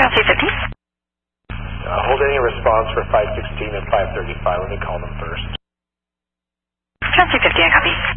Cal 250. Hold any response for 516 and 535. Let me call them first. Cal 250, I copy.